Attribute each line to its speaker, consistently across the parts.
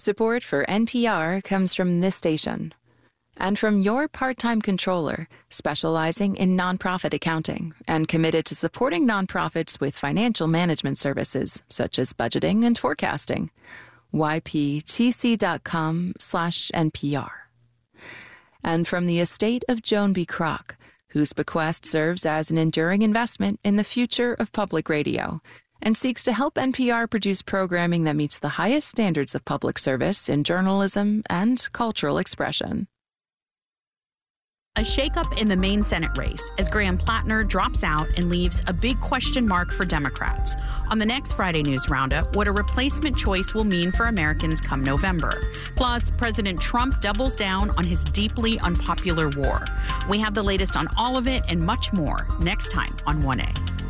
Speaker 1: Support for NPR comes from this station and from your part-time controller specializing in nonprofit accounting and committed to supporting nonprofits with financial management services such as budgeting and forecasting. yptc.com/NPR. And from the estate of Joan B. Kroc, whose bequest serves as an enduring investment in the future of public radio and seeks to help NPR produce programming that meets the highest standards of public service in journalism and cultural expression.
Speaker 2: A shakeup in the Maine Senate race as Graham Plattner drops out and leaves a big question mark for Democrats. On the next Friday News Roundup, what a replacement choice will mean for Americans come November. Plus, President Trump doubles down on his deeply unpopular war. We have the latest on all of it and much more next time on 1A.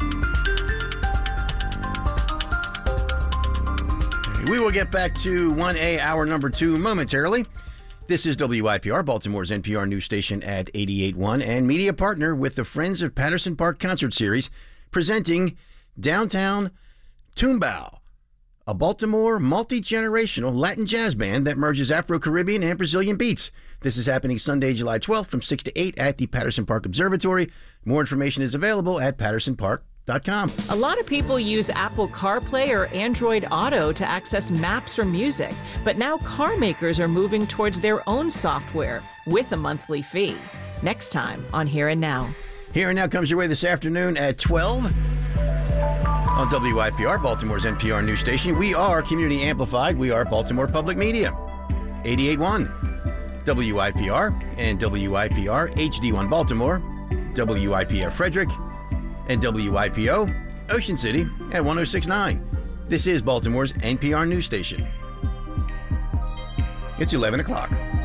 Speaker 3: We will get back to 1A, hour number 2, momentarily. This is WYPR, Baltimore's NPR news station at 88.1 and media partner with the Friends of Patterson Park concert series, presenting Downtown Tumbao, a Baltimore multi-generational Latin jazz band that merges Afro-Caribbean and Brazilian beats. This is happening Sunday, July 12th from 6 to 8 at the Patterson Park Observatory. More information is available at pattersonpark.com.
Speaker 4: A lot of people use Apple CarPlay or Android Auto to access maps or music, but now car makers are moving towards their own software with a monthly fee. Next time on Here and Now.
Speaker 3: Here and Now comes your way this afternoon at 12 on WYPR, Baltimore's NPR news station. We are community amplified. We are Baltimore Public Media, 88.1 WYPR and WYPR HD1 Baltimore, WYPR Frederick, and WYPO Ocean City at 106.9. This is Baltimore's NPR news station. It's 11 o'clock.